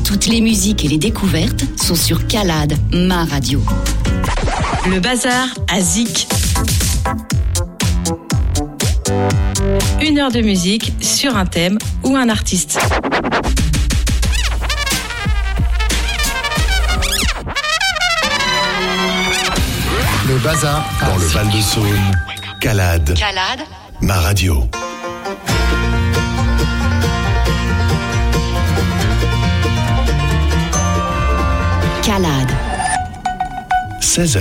Toutes les musiques et les découvertes sont sur Calade, ma radio. Le bazar à Zik. 1 heure de musique sur un thème ou un artiste. Le bazar dans le Val-de-Saône. Calade. Calade, ma radio. Calade. 16h.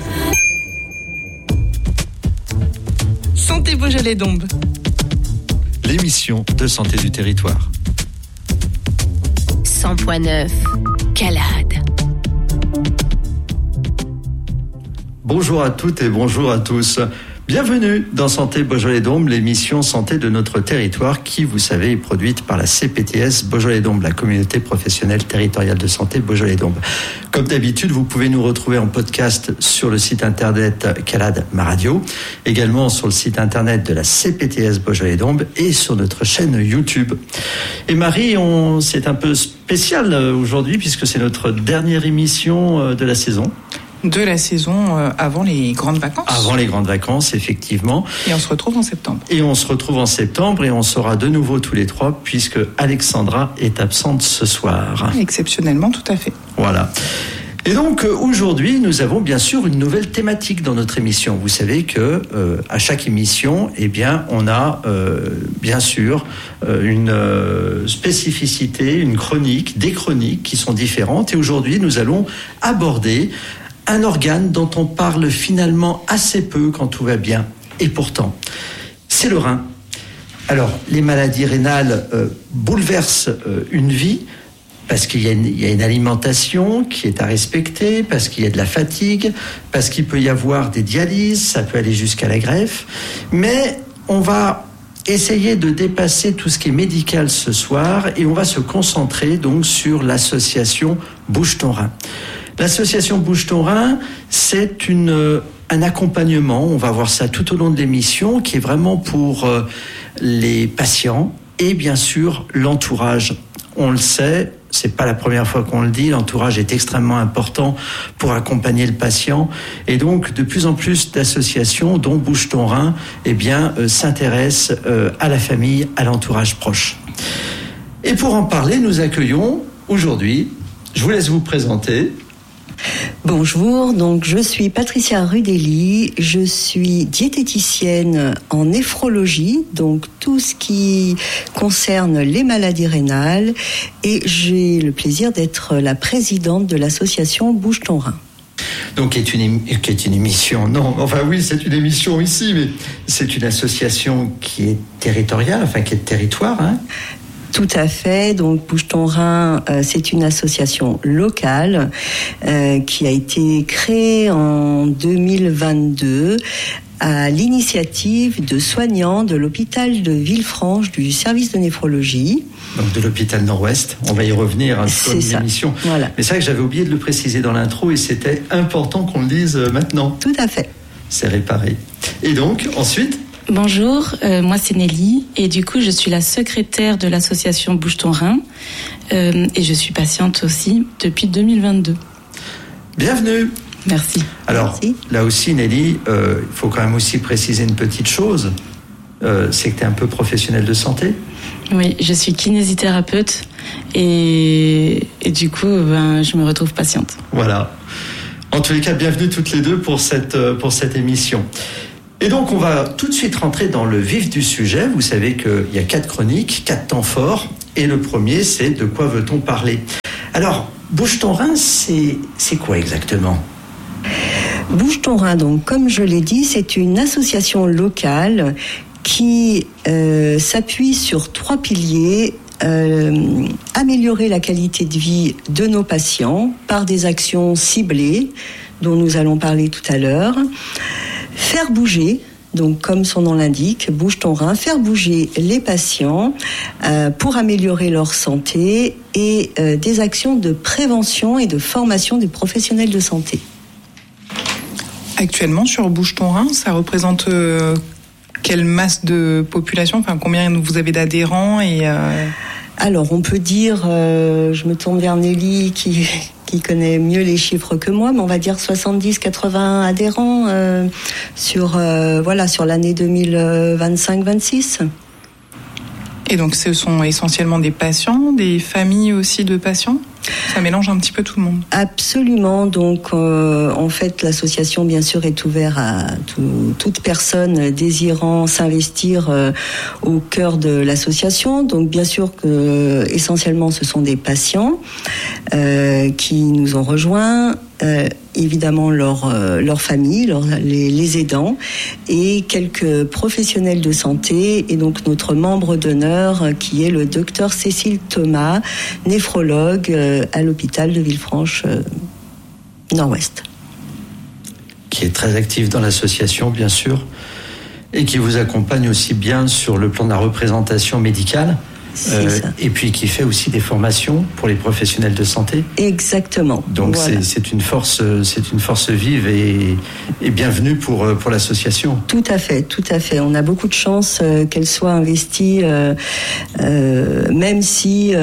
Santé Beaujolais-Dombes. L'émission de santé du territoire. 100.9. Calade. Bonjour à toutes et bonjour à tous. Bienvenue dans Santé Beaujolais-Dombes, l'émission santé de notre territoire qui, vous savez, est produite par la CPTS Beaujolais-Dombes, la communauté professionnelle territoriale de santé Beaujolais-Dombes. Comme d'habitude, vous pouvez nous retrouver en podcast sur le site internet Calade Ma Radio, également sur le site internet de la CPTS Beaujolais-Dombes et sur notre chaîne YouTube. Et Marie, c'est un peu spécial aujourd'hui puisque c'est notre dernière émission de la saison. De la saison avant les grandes vacances. Avant les grandes vacances, effectivement. Et on se retrouve en septembre. Et on on sera de nouveau tous les trois puisque Alexandra est absente ce soir. Exceptionnellement, tout à fait. Voilà. Et donc aujourd'hui, nous avons bien sûr une nouvelle thématique dans notre émission. Vous savez que à chaque émission, eh bien, on a bien sûr une spécificité, une chronique, des chroniques qui sont différentes. Et aujourd'hui, nous allons aborder un organe dont on parle finalement assez peu quand tout va bien. Et pourtant, c'est le rein. Alors, les maladies rénales bouleversent une vie parce qu'il y a une alimentation qui est à respecter, parce qu'il y a de la fatigue, parce qu'il peut y avoir des dialyses, ça peut aller jusqu'à la greffe. Mais on va essayer de dépasser tout ce qui est médical ce soir et on va se concentrer donc sur l'association Bouge ton rein. L'association Bouge ton rein, c'est un accompagnement, on va voir ça tout au long de l'émission, qui est vraiment pour les patients et bien sûr l'entourage. On le sait, c'est pas la première fois qu'on le dit, l'entourage est extrêmement important pour accompagner le patient et donc de plus en plus d'associations dont Bouge ton rein s'intéressent à la famille, à l'entourage proche. Et pour en parler, nous accueillons aujourd'hui, je vous laisse vous présenter. Bonjour, donc je suis Patricia Rudelli, je suis diététicienne en néphrologie, donc tout ce qui concerne les maladies rénales, et j'ai le plaisir d'être la présidente de l'association Bouge ton rein. Donc, qui est une émission, non, enfin oui, c'est une émission ici, mais c'est une association qui est territoriale, enfin qui est de territoire, hein. Tout à fait. Donc, Bouge ton rein, c'est une association locale qui a été créée en 2022 à l'initiative de soignants de l'hôpital de Villefranche du service de néphrologie. Donc de l'hôpital Nord-Ouest, on va y revenir sur l'émission. Voilà. Mais c'est vrai que j'avais oublié de le préciser dans l'intro et c'était important qu'on le dise maintenant. Tout à fait. C'est réparé. Et donc, ensuite... Bonjour, moi c'est Nelly et du coup je suis la secrétaire de l'association Bouge ton rein et je suis patiente aussi depuis 2022. Bienvenue. Merci. Alors là aussi Nelly, il faut quand même aussi préciser une petite chose, c'est que tu es un peu professionnelle de santé. Oui, je suis kinésithérapeute et du coup je me retrouve patiente. Voilà. En tous les cas, bienvenue toutes les deux pour cette émission. Et donc, on va tout de suite rentrer dans le vif du sujet. Vous savez qu'il y a 4 chroniques, 4 temps forts. Et le premier, c'est de quoi veut-on parler ? Alors, Bouge ton rein, c'est quoi exactement ? Bouge ton rein, donc, comme je l'ai dit, c'est une association locale qui s'appuie sur 3 piliers. Améliorer la qualité de vie de nos patients par des actions ciblées, dont nous allons parler tout à l'heure. Faire bouger, donc comme son nom l'indique, Bouge ton rein, faire bouger les patients pour améliorer leur santé et des actions de prévention et de formation des professionnels de santé. Actuellement, sur Bouge ton rein, ça représente quelle masse de population, enfin combien vous avez d'adhérents et Alors, on peut dire, je me tourne vers Nelly qui connaît mieux les chiffres que moi, mais on va dire 70-80 adhérents sur l'année 2025-26. Et donc, ce sont essentiellement des patients, des familles aussi de patients ? Ça mélange un petit peu tout le monde. Absolument. Donc, en fait, l'association, bien sûr, est ouverte à toute personne désirant s'investir au cœur de l'association. Donc, bien sûr que essentiellement, ce sont des patients qui nous ont rejoints. Évidemment leur famille, les aidants et quelques professionnels de santé, et donc notre membre d'honneur qui est le docteur Cécile Thomas, néphrologue à l'hôpital de Villefranche Nord-Ouest. Qui est très actif dans l'association, bien sûr, et qui vous accompagne aussi bien sur le plan de la représentation médicale. Et puis qui fait aussi des formations pour les professionnels de santé. Exactement. Donc voilà. c'est une force vive et bienvenue pour l'association. Tout à fait. On a beaucoup de chance qu'elle soit investie, même si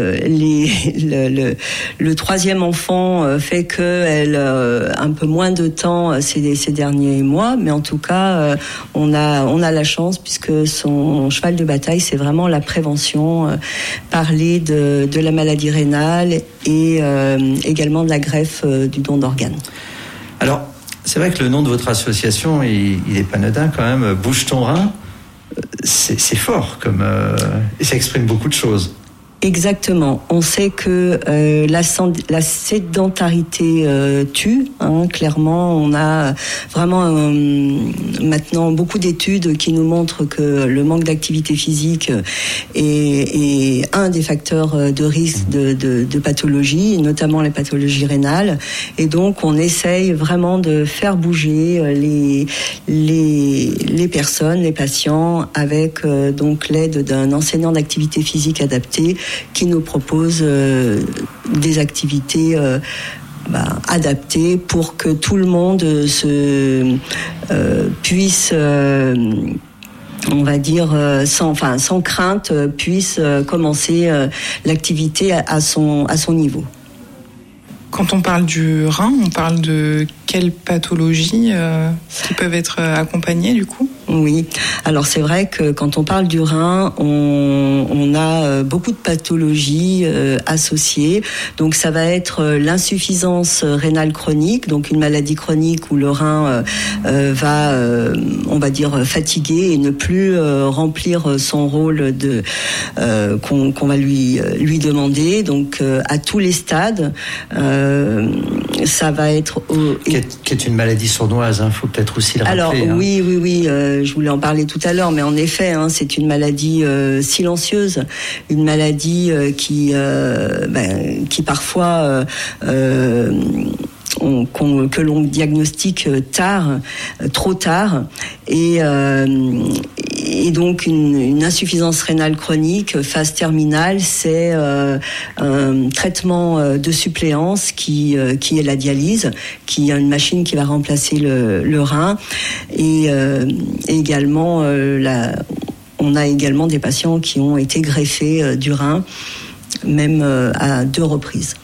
le troisième enfant fait qu'elle un peu moins de temps ces derniers mois, mais en tout cas on a la chance puisque son cheval de bataille c'est vraiment la prévention. Parler de la maladie rénale et également de la greffe du don d'organes. Alors, c'est vrai que le nom de votre association, il est pas anodin quand même. Bouge ton rein, c'est fort et ça exprime beaucoup de choses. Exactement. On sait que la sédentarité tue. Clairement, on a vraiment maintenant beaucoup d'études qui nous montrent que le manque d'activité physique est un des facteurs de risque de pathologie, notamment les pathologies rénales. Et donc, on essaye vraiment de faire bouger les personnes, les patients, avec donc l'aide d'un enseignant d'activité physique adaptée qui nous propose des activités adaptées pour que tout le monde puisse, on va dire, sans crainte, puisse commencer l'activité à son niveau. Quand on parle du rein, on parle de quelles pathologies qui peuvent être accompagnées du coup ? Oui, alors c'est vrai que quand on parle du rein, on a beaucoup de pathologies associées. Donc ça va être l'insuffisance rénale chronique, donc une maladie chronique où le rein va, on va dire, fatiguer et ne plus remplir son rôle qu'on va lui demander. Donc à tous les stades, ça va être... Qui est une maladie sournoise, faut peut-être aussi le rappeler. Alors oui, je voulais en parler tout à l'heure, mais en effet, c'est une maladie silencieuse, une maladie qui parfois... que l'on diagnostique trop tard, et donc une insuffisance rénale chronique, phase terminale, c'est un traitement de suppléance qui est la dialyse, qui est une machine qui va remplacer le rein, et également on a également des patients qui ont été greffés du rein, même à 2 reprises.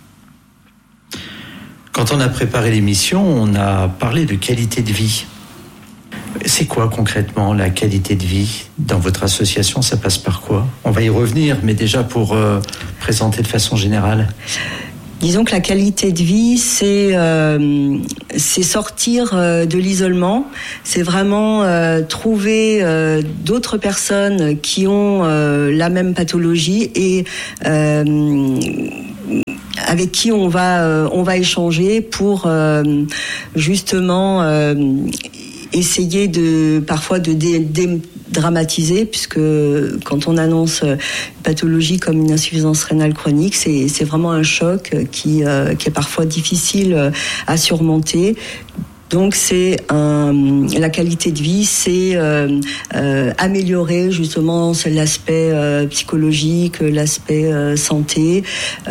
Quand on a préparé l'émission, on a parlé de qualité de vie. C'est quoi concrètement la qualité de vie dans votre association ? Ça passe par quoi ? On va y revenir, mais déjà pour présenter de façon générale. Disons que la qualité de vie, c'est sortir de l'isolement, c'est vraiment trouver d'autres personnes qui ont la même pathologie et avec qui on va échanger pour justement essayer parfois de dédramatiser, puisque quand on annonce une pathologie comme une insuffisance rénale chronique, c'est vraiment un choc qui est parfois difficile à surmonter. Donc la qualité de vie, c'est améliorer justement l'aspect psychologique, l'aspect santé,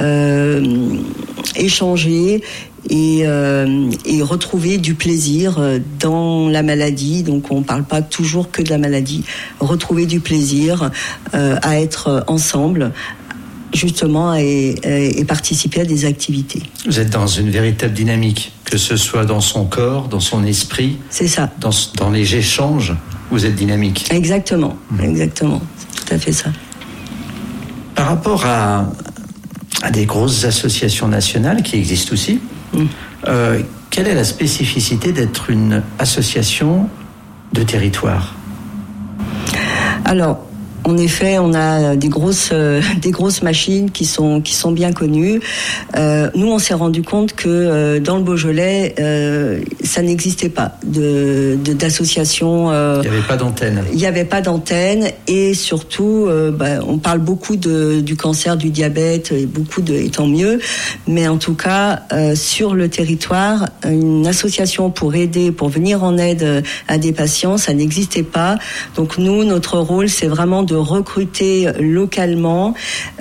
échanger et retrouver du plaisir dans la maladie. Donc on ne parle pas toujours que de la maladie. Retrouver du plaisir à être ensemble, justement et participer à des activités. Vous êtes dans une véritable dynamique, que ce soit dans son corps, dans son esprit. C'est ça. Dans les échanges, vous êtes dynamique. Exactement, exactement. C'est tout à fait ça. Par rapport à des grosses associations nationales qui existent aussi, quelle est la spécificité d'être une association de territoire ? Alors, en effet, on a des grosses machines qui sont bien connues. Nous, on s'est rendu compte que dans le Beaujolais, ça n'existait pas d'association. Il n'y avait pas d'antenne. Il n'y avait pas d'antenne et surtout, on parle beaucoup du cancer, du diabète, et tant mieux. Mais en tout cas, sur le territoire, une association pour venir en aide à des patients, ça n'existait pas. Donc nous, notre rôle, c'est vraiment de recruter localement.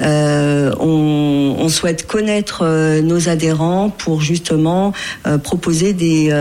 On souhaite connaître nos adhérents pour justement proposer des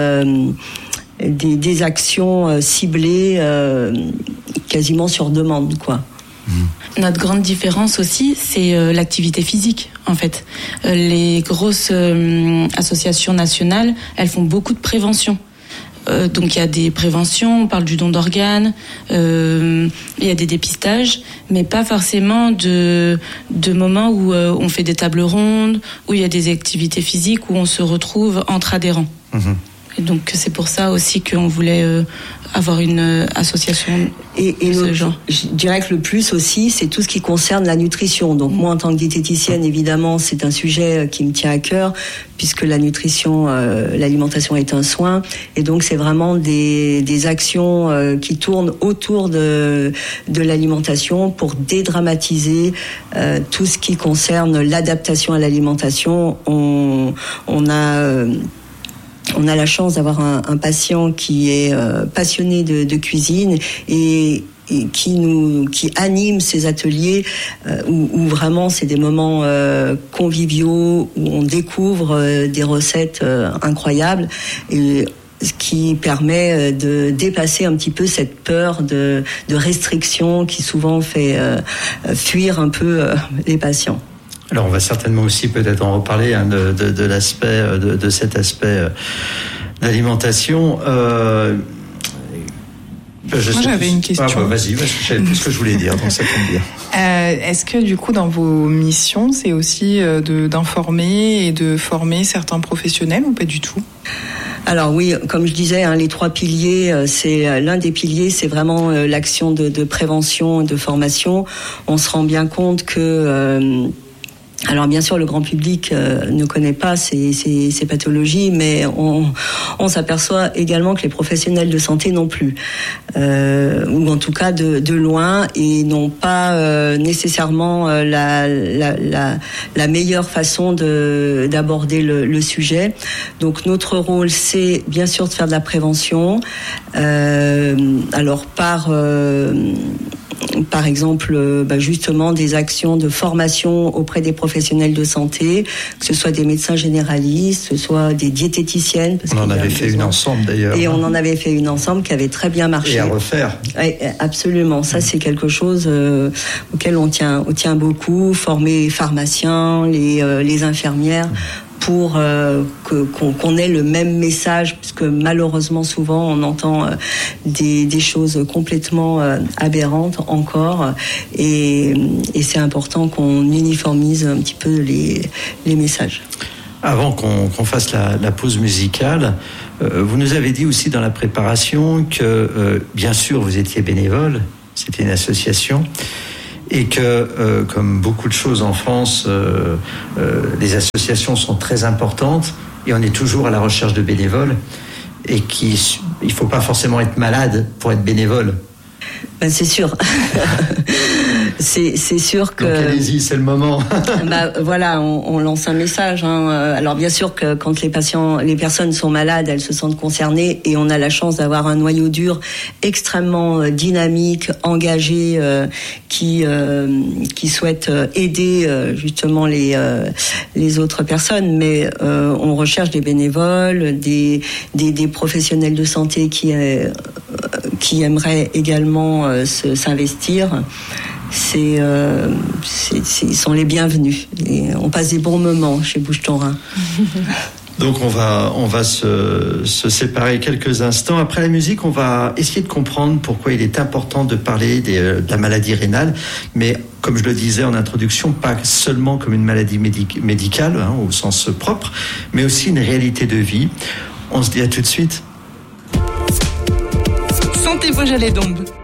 actions ciblées quasiment sur demande, quoi. Notre grande différence aussi, c'est l'activité physique, en fait. Les grosses associations nationales, elles font beaucoup de prévention. Donc il y a des préventions, on parle du don d'organes, il y a des dépistages, mais pas forcément de moments où on fait des tables rondes, où il y a des activités physiques, où on se retrouve entre adhérents. Et donc c'est pour ça aussi qu'on voulait avoir une association de ce genre. Je dirais que le plus aussi, c'est tout ce qui concerne la nutrition. Donc moi, en tant que diététicienne, évidemment, c'est un sujet qui me tient à cœur, puisque la nutrition, l'alimentation est un soin. Et donc c'est vraiment des actions qui tournent autour de l'alimentation pour dédramatiser tout ce qui concerne l'adaptation à l'alimentation. On a la chance d'avoir un patient qui est passionné de cuisine et qui anime ces ateliers où vraiment c'est des moments conviviaux où on découvre des recettes incroyables et ce qui permet de dépasser un petit peu cette peur de restriction qui souvent fait fuir un peu les patients. Alors on va certainement aussi peut-être en reparler de l'aspect de cet aspect d'alimentation. Moi j'avais une question. Vas-y, je savais plus ce que je voulais dire, donc ça tombe bien. Est-ce que du coup dans vos missions c'est aussi d'informer et de former certains professionnels ou pas du tout ? Alors oui, comme je disais, les 3 piliers, c'est l'un des piliers, c'est vraiment l'action de prévention et de formation. On se rend bien compte que alors bien sûr, le grand public ne connaît pas ces pathologies, mais on s'aperçoit également que les professionnels de santé non plus, ou en tout cas de loin, et n'ont pas nécessairement la meilleure façon d'aborder le sujet. Donc notre rôle, c'est bien sûr de faire de la prévention, alors par exemple, justement des actions de formation auprès des professionnels de santé, que ce soit des médecins généralistes, que ce soit des diététiciennes. On en avait fait une ensemble d'ailleurs. Et on en avait fait une ensemble qui avait très bien marché. Et à refaire. Oui, absolument. Ça, c'est quelque chose auquel on tient beaucoup. Former les pharmaciens, les infirmières, pour qu'on ait le même message, puisque malheureusement souvent on entend des choses complètement aberrantes encore, et c'est important qu'on uniformise un petit peu les messages. Avant qu'on fasse la pause musicale, vous nous avez dit aussi dans la préparation que bien sûr vous étiez bénévole, c'était une association, et que, comme beaucoup de choses en France, les associations sont très importantes et on est toujours à la recherche de bénévoles et il ne faut pas forcément être malade pour être bénévole. C'est sûr. c'est sûr que... Donc allez-y, c'est le moment. Voilà, on lance un message. Alors bien sûr que quand les personnes sont malades, elles se sentent concernées, et on a la chance d'avoir un noyau dur extrêmement dynamique, engagé, qui souhaite aider justement les autres personnes. Mais on recherche des bénévoles, des professionnels de santé qui aimeraient également s'investir. ils sont les bienvenus. Et on passe des bons moments chez Bouge ton Rhin. Donc on va se séparer quelques instants. Après la musique, on va essayer de comprendre pourquoi il est important de parler de la maladie rénale, mais comme je le disais en introduction, pas seulement comme une maladie médicale, au sens propre, mais aussi une réalité de vie. On se dit à tout de suite. Santé Beaujolais d'Ombre.